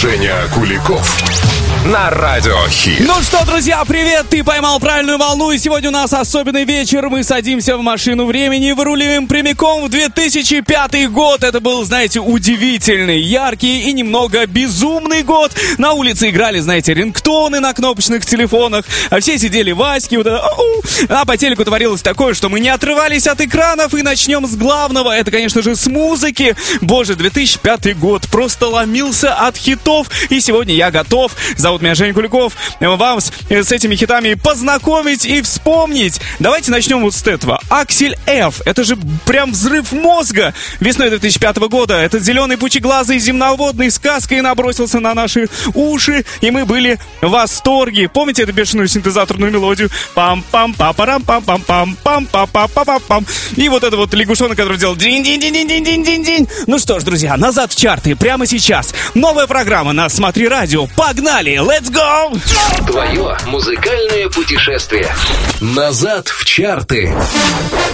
Женя Куликов на Радио Хит. Ну что, друзья, привет! Ты поймал правильную волну, и сегодня у нас особенный вечер. Мы садимся в машину времени и выруливаем прямиком в 2005 год. Это был, знаете, удивительный, яркий и немного безумный год. На улице играли, знаете, рингтоны на кнопочных телефонах, а все сидели в Аське, вот это, а по телеку творилось такое, что мы не отрывались от экранов. И начнем с главного, это, конечно же, с музыки. Боже, 2005 год просто ломился от хитов, и сегодня я готов, зовут меня Женя Куликов, вам с этими хитами познакомить и вспомнить. Давайте начнем вот с этого. Аксель Ф. Это же прям взрыв мозга. Весной 2005 года этот зеленый пучеглазый земноводный сказкой набросился на наши уши, и мы были в восторге. Помните эту бешеную синтезаторную мелодию? Пам-пам-па-парам-пам-пам-пам-пам-пам-пам. И вот это вот лягушонок, который делал динь-динь-динь-динь-динь-динь. Ну что ж, друзья, назад в чарты прямо сейчас. Новая программа на Смотри Радио. Погнали! Let's go! Твое музыкальное путешествие. Назад в чарты.